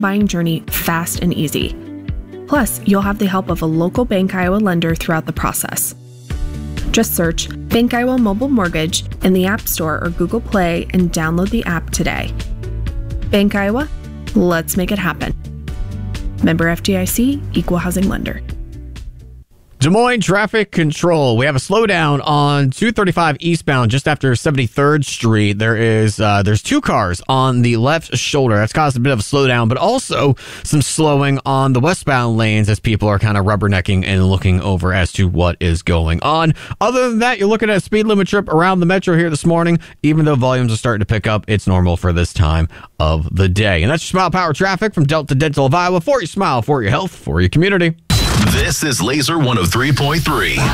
buying journey fast and easy. Plus, you'll have the help of a local Bank Iowa lender throughout the process. Just search Bank Iowa Mobile Mortgage in the App Store or Google Play and download the app today. Bank Iowa, let's make it happen. Member FDIC, Equal Housing Lender. Des Moines Traffic Control. We have a slowdown on 235 eastbound just after 73rd Street. There's two cars on the left shoulder. That's caused a bit of a slowdown, but also some slowing on the westbound lanes as people are kind of rubbernecking and looking over as to what is going on. Other than that, you're looking at a speed limit trip around the metro here this morning. Even though volumes are starting to pick up, it's normal for this time of the day. And that's your Smile Power traffic from Delta Dental of Iowa. For your smile, for your health, for your community. This is Laser 103.3.